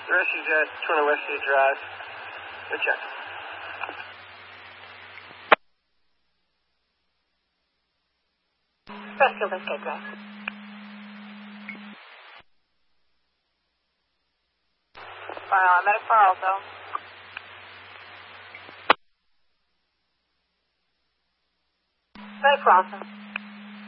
Rescue Jet, 20 Westgate Drive. Good check. Rescue Westgate Drive. I'm at a fire zone. Stay crossing.